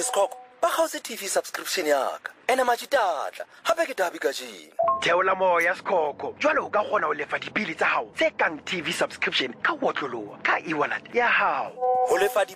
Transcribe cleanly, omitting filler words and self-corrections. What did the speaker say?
Skoko ba gauze TV subscription yaka ene majitadla hape ke dabi ka jeng theola moya Skoko jwale o ka kgona ho lefa dibili tsa hao tse kang TV subscription ka wotloloha ka e-wallet ya hao ho lefa